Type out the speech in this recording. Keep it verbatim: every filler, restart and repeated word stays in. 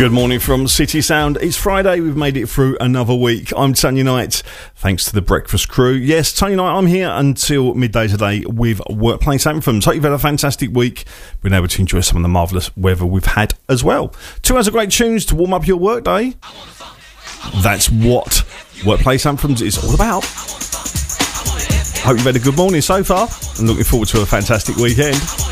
Good morning from City Sound. It's Friday. We've made it through another week. I'm Tony Knight. Thanks to the breakfast crew. Yes, Tony Knight, I'm here until midday today with Workplace Anthems. Hope you've had a fantastic week. Been able to enjoy some of the marvellous weather we've had as well. Two hours of great tunes to warm up your workday. That's what Workplace Anthems is all about. Hope you've had a good morning so far and looking forward to a fantastic weekend.